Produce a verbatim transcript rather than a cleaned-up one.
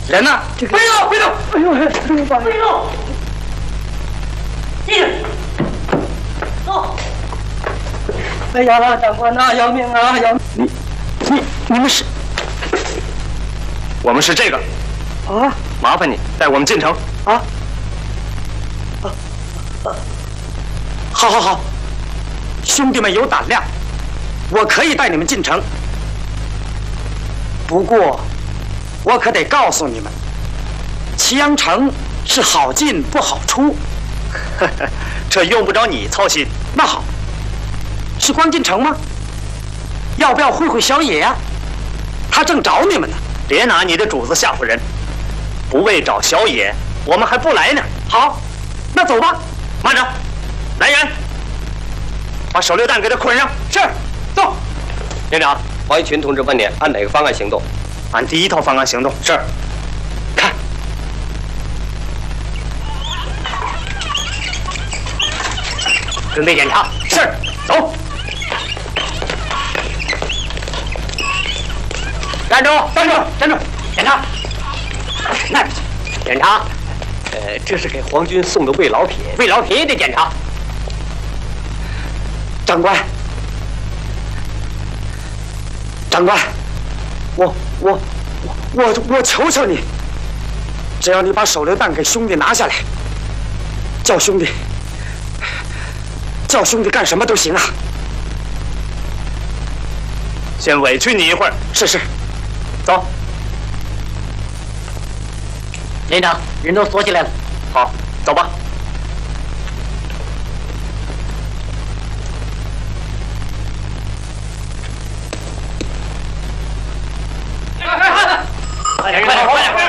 人呢？ 这个别动，别动！ 哎呦，哎呦， 别动！进去，走。 哎呀，长官呐，要命啊！要你，你，你们是？我们是这个。 啊！ 麻烦你带我们进城。 啊！啊！啊！好好好，兄弟们有胆量，我可以带你们进城。不过，我可得告诉你们，祁阳城是好进不好出。 这用不着你操心。 那好，是光进城吗？要不要会会小野呀？他正找你们呢。 别拿你的主子吓唬人，不为找小野，我们还不来呢。 好，那走吧。 慢着，来人，把手榴弹给他捆上。 是，走。 连长，黄一群同志问你按哪个方案行动？ 按第一套方案行动。 是。看， 准备检查。 是，走。 站住！ 站住！站住！检查。那边去。 检查。呃，这是给皇军送的慰劳品。 慰劳品也得检查。 长官，长官，我我我我我求求你，只要你把手榴弹给兄弟拿下来，叫兄弟叫兄弟干什么都行啊。 先委屈你一会儿。 是是。 走， 连长，人都锁起来了。 好，走吧。快点，快点，快点！